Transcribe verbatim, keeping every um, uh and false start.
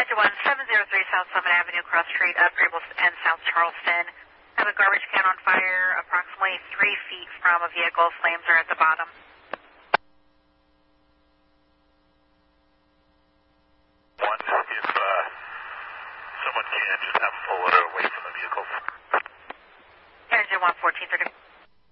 Engine one, seven zero three South Summit Avenue, Cross Street, up Grable and South Charleston. Have a garbage can on fire approximately three feet from a vehicle. Flames are at the bottom. One, if uh, someone can, just have them pull it away from the vehicle. Engine one, fourteen thirty.